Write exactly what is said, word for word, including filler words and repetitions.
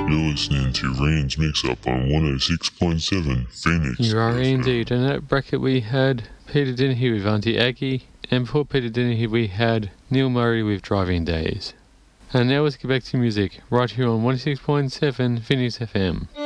You're listening to Rain's Mix-Up on one oh six point seven Phoenix. You are F M. indeed. In that bracket we had Peter Dennehy with Auntie Aggie, and before Peter Dennehy we had Neil Murray with Driving Days. And now let's get back to music, right here on one oh six point seven Phoenix F M.